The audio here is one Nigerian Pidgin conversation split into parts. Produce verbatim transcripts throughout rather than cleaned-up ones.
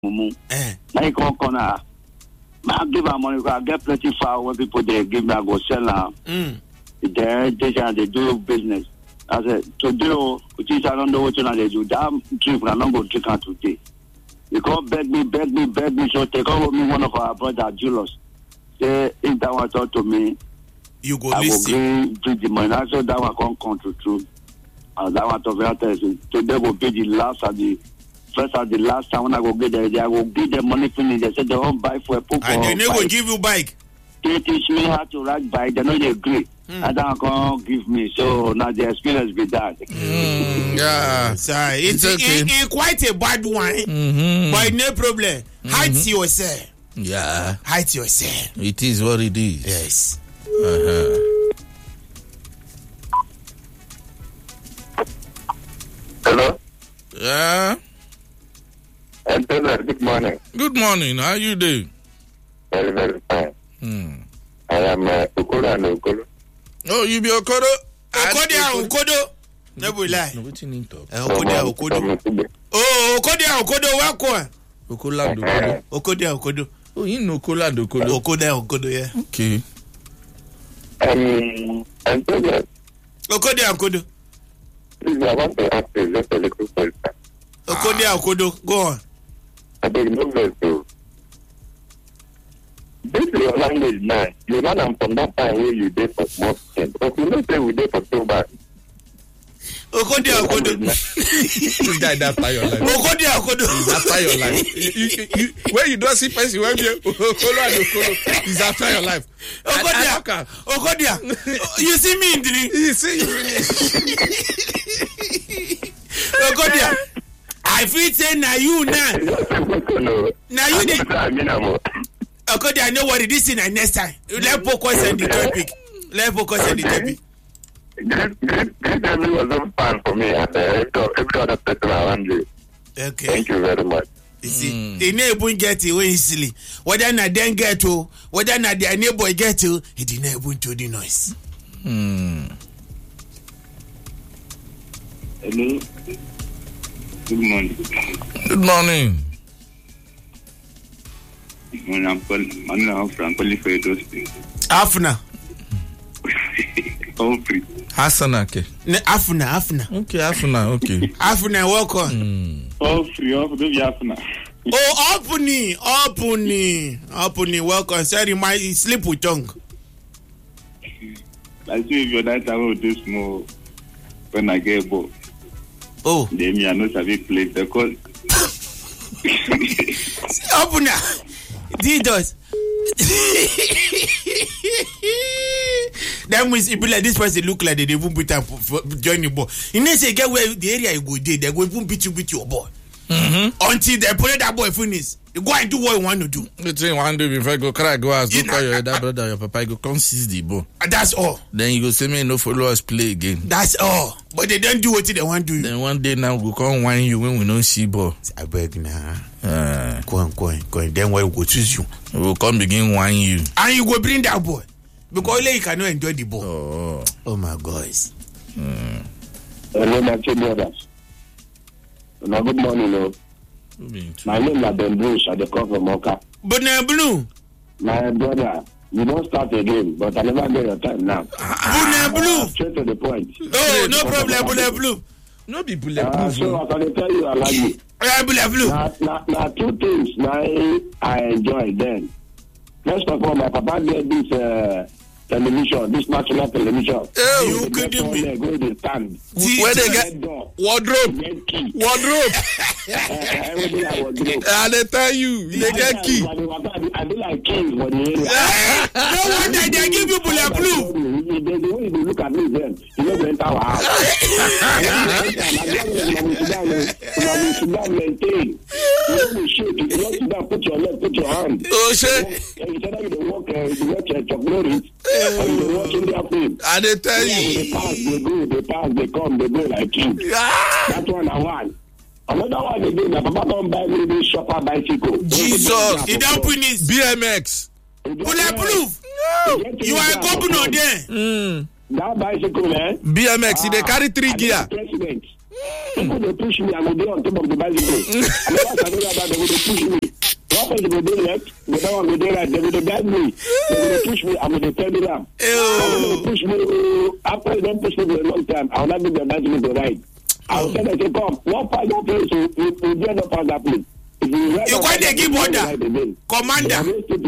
mumu. Eh. Like on corner. I give her money. I get plenty far when people they give me. I go sell her. Mm. They they they do business. I said today, which is I don't know what you know they do. That drink, I'm not going to drink her today. They come beg me, beg me, beg me. So take over me one of our brothers, Julius. Say if that one talk to me, you go I listen. will give the money. I said that one can't come to true. And that one to very interesting. Today will be the last and the first and the last time when I go get there. I will give them money finish. They said they won't buy for a poop. And they never give you bike. They teach me how to ride bike. They don't agree. Mm. I don't can't give me. So now the experience be that. Mm, yeah. Sorry, it's, it's, okay. it, it's quite a bad one. Mm-hmm. But no problem. Mm-hmm. Hide yourself. Yeah. Hide yourself. It is what it is. Yes. Uh-huh. Hello? Yeah? And good morning. Good morning. How you doing? Very, very fine. Hmm. I am uh, Okoro and Okoro. Oh, you be Okoro? Okodia, Okodo. Never lie. No, what's your name, talk? Okodia, Okodo. Oh, Okodia, Okodo, welcome. Okola, Okodo. Okodia, Okodo. Oh, you know Okola, Okodo. Okodia, Okodo, yeah. Okay. Um, and so that. Okodia, Okodo. Please, I want to ask you just a little question. Okodia, Okodo, go on. I don't know so. This is your language now. You know I'm from that time where you did for small things. But you don't say we did for so bad. Okodia, Okodo. This guy that after your life. Okodia, Okodo. He's after your life. you, you, you, when you don't see person, when you Okolo and Okolo, he's after your life. Okodia, Okodia. You see me in the You see you finish. Okodia. I feel say now you now. Now you did. Okodia, I know what it is in next time. Let's focus on the topic. Let's focus on the topic. This interview was not fun for me and uh, every other person around you. Okay. Thank you very much. You see, mm. the neighbor get it easily. Whether not then get to, whether not the neighbor get to, he did not even do the noise. Hmm. Hello. Good morning. Good morning. When I'm calling, I'm not from qualified those things. Afna. All free. Hasana, okay. Afna, Afna. Okay, Afna, okay. Afna, welcome. Mm. All free, all free, Afna. Oh, Opuni, Opuni, Opuni, welcome. Sorry, my sleep with tongue. I see if you're that I will do small when I get bored. Oh. Then me, I know how to play the call. Opuna. Didos. That means it be like this person look like they won't beat up for join the ball. You know, say get where the area you go there, they go even beat you with your ball. Mm-hmm. Until they put that boy finish. You go and do what you want to do. The thing one do before go cry, go ask, go call your dad brother, your papa, go come seize the ball. That's all. Then you go say me no follow us play again. That's all. But they don't do what they want to do. Then one day now we come whine you when we don't see ball. I beg now. Uh, go on, go on, go on. Then we will choose you. We will come begin whine you. And you go bring that boy. Because mm. you cannot enjoy the ball. Oh, oh my God. Mm. Hello, my two brothers. Now, good morning, Lord. My name is Ben Bruce. I come from Oka. But now, Blue. My brother, you don't start again, but I never get your time now. Ah, Blue. Straight to the point. Oh, no problem, Blue. Blue. No be Blue. Uh, so I can tell you, I like you. Yeah, Blue. Blue. Now, now, now, two things now I enjoy then. First of all, my papa get this uh, television, this national television. Oh, you couldn't be. Go to the stand. Where they get wardrobe? Wardrobe. And they tell you, they get key. I do like keys for the area. No wonder they give you bulletproof. The way you look at me then, you know, enter our house. You know, put your leg, put your hand. Oh, shit. You tell them to walk, you watch a chocolate. And they tell you. They pass, they go, they pass, they come, they go like king. That one I want. Another one they do, my papa don't buy me this shopper bicycle. Jesus. He don't finish. B M X. Bulletproof. No. You are a governor there. Mm. That bicycle, eh? B M X, ah, they carry three gear. President. People they push me, I go there on top of the bicycle. I never said that they will push me. What person go there left? They don't go there right. They will guide me. They will push me. I will tell them. They will push me. After they don't push me for a long time, I will not be the bicycle to ride. I will tell them to come. One part that place, you you get up on that place. You got the give order, commander.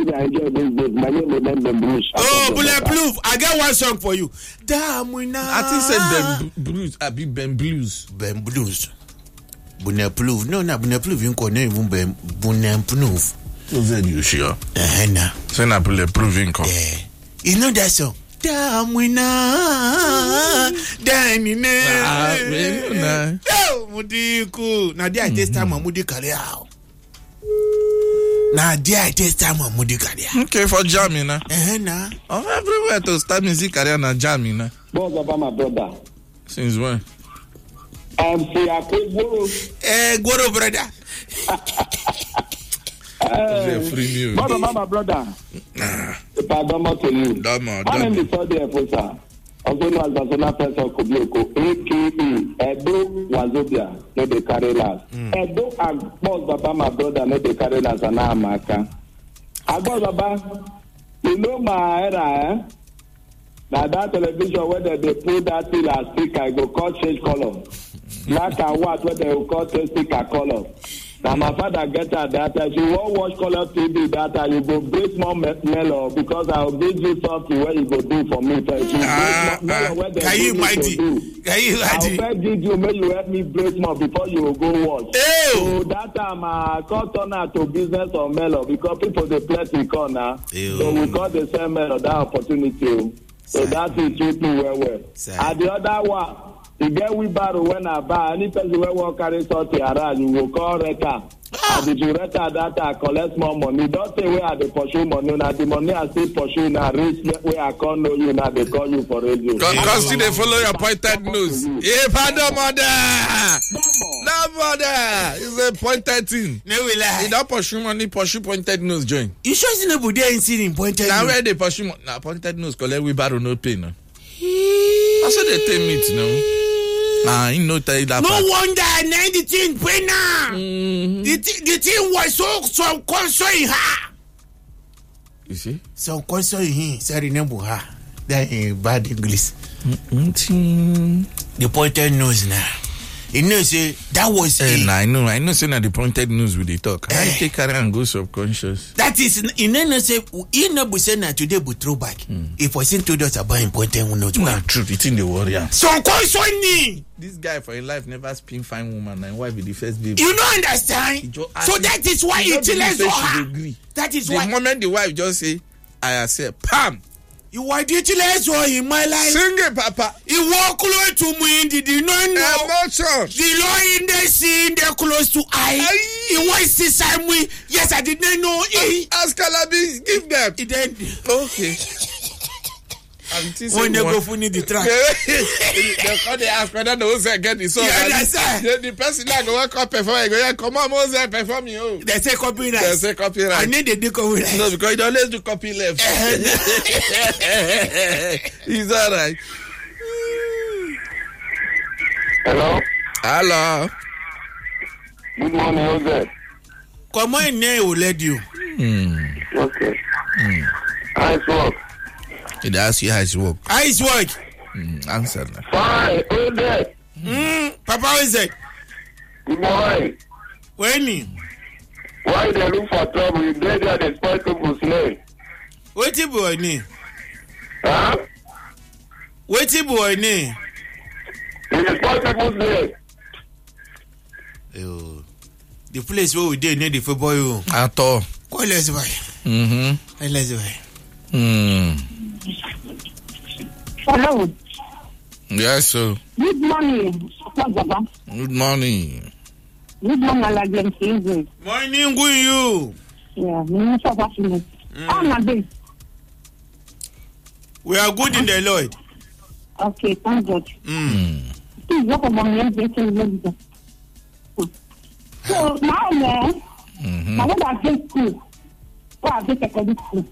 Oh, bulletproof! I got one song for you. Damn, I think said Ben Blues. I be Ben Blues. Ben Blues. Bulletproof. No, no, bulletproof. You can't even Ben bulletproof. Then you sure? Eh, na. So na bulletproof income. Yeah. You know that song? Damn, we na. Damn, we na. Ah, we na. Oh, Mudiku. Now there I taste time Mudi career. Now there I taste time Mudi career. Okay, for jamming na. Eh, na. Oh, everywhere to start music career na jamming na. Boss about my brother. Since when? I'm say I could go. Eh, Goro brother. Uh, free Mother, mama, brother. If I don't know to you, Dama, I'm in the Saudi Airport. Also known as the National Press of Kubloko, A K A Edo Wazobia, no they carry last. Edo and Boss Baba, my brother, no they carry last, and I'm Maka. I go Baba, you know my era, eh? Now that television where they put that thing as speaker, I go call change color. Black and white where they will call change speaker color. Now my father get that data. If you won't watch color T V data, you go break more mellow because I'll give you something where you go do for me. So if you ah, break more mellow, where can you mighty? Can you mighty? I'll give you, may you help me break more before you go watch. Ew. So that time I call turn out to business on mellow because people they plenty corner. So we call the same mellow that opportunity. So that is treating well well. And the other one. You get wheelbarrow when I buy. Any person will walk carry something around, you will call Reta. And if you Reta that, I collect more money. Don't say where I dey pursue money. Now the money I still pursue now reach where I can't know you. Now they call you for radio. Because see they follow your pointed nose. Yeah, pardon mother. No mother. It's a pointed thing. No we lie. You don't pursue money, pursue pointed nose join. You sure see nobody ain't seen pointed nose? Now where they pursue money? Now pointed nose collect wheelbarrow no pay no. I said they take meat no. Ah, you know that. No part. Wonder, now the thing, Pena. Mm-hmm. The, the thing was so so consoling her. You see? So consoling him. Sorry, remember her. That ain't bad English. Mm-hmm. The pointed nose now. You know, say that was. Hey, nah, I know, I know. Say now the pointed nose with the talk. I uh, take her and go subconscious. That is, you know, say you know, we say now today we throw back. Mm. If I sing to us about pointed nose, nah, true. It's in the warrior. So consoling. This guy for his life never spin fine woman and wife with the first baby. You don't understand. So that is why it is agree. That is the why. The moment the wife just say, I accept, pam. You why did you let so in my life? Sing it, Papa. You walk close to me, did you not know? Emotion. The law in the scene, they're close to I. You was the same way. Yes, I did not know. Ask Calabi, give them. It then. Okay. When they go for the track, they call the ask whether the Moses get the song. Yeah, that's the, the person that go work up perform, go yeah, come on Moses perform you. They say copyright. They say copyright. I need the do copyright. No, because you always do copy left. It's alright. Hello. Hello. Good morning, Jose. Come on, now will let you. Hmm. Okay. Hmm. Nice work. It asks you how it's work. How it's work? Mm, answer now. Fine, Jose. Mm, Papa, how is it? Good morning. When? Why they look for trouble? You did that they spoil people's name. Wait a boy name. Huh? Wait a boy name. You spoil people's name. Oh. The place where we did need the football room. At all. Quite less by. Mm-hmm. Let's by. Hmm. Hello. Yes, sir. Good morning. Good morning. Good morning, Aladdin. Good morning, good you. Yeah, Minister of Happiness. How am I? We are good in the Lord. Okay, thank God. Mm. Please walk among them. So now, man, I went to grade school. So I did secondary school.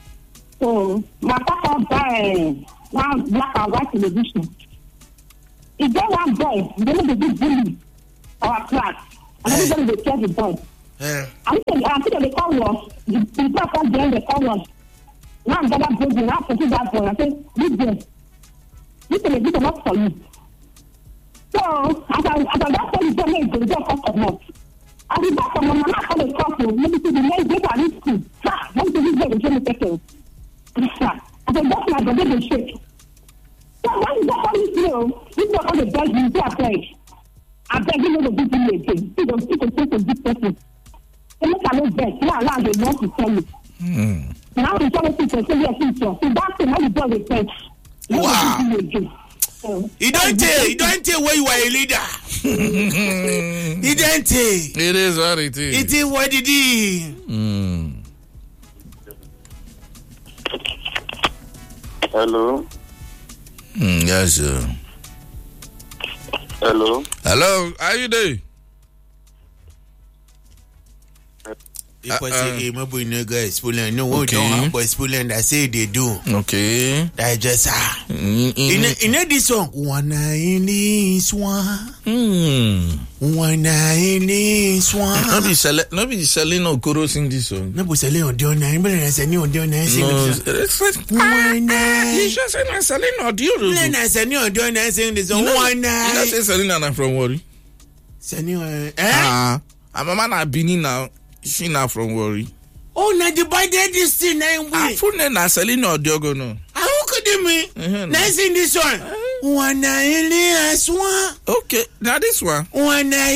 So my papa buy one black and white television. If there one boy, they need to be bully our class. And everybody will tell the boy. Yeah. I think I think they call us. The people come there, they call us. Now I'm gonna go to now to that boy. I say, listen, listen, this is not for you. So as I as I got to the name, they just come not. I did that from my mama for the couple. Maybe to the next day I need school. Ha! Don't believe they will give me seconds. I said, that's my body will shake. So when you got all this deal, this is all the best you do I beg. I beg you not to do me again. You don't speak to a good person. You look at those best. Now allow them not to tell you. Mm. Now you tell people, say yes, it's so that's the how you do the best. You Wow. don't do me again. So, You don't tell, you don't tell where you are a leader. You don't tell. It is what it is. It is what it is. Mm. Hello. Mm, yes, sir. Hello. Hello, how you doing? If I say, my boy, no guys, Poland, no one Okay. don't have boys, Poland, I say they do. Okay. I just, ah. Mm, In, mm, in this song, one in this one, mm. one in this No one. be Sele- no be Selena Okoro sing this song. No, but Selena Odiona, but I say, no, Odiona, sing No, this song. it's like, One you night. just say na Selena Odioro. Then I say, no, Odiona, sing this song. You know- One You know night. say Selena na from Warri? Selena, eh? Ah, uh, mama na Bini now. She na from Warri. Oh, now the boy did this thing, now Ah, we. full name na Selena Odiogo no. How could you me? Mhm, Now sing this one. One night, one. Okay, now this one. One night.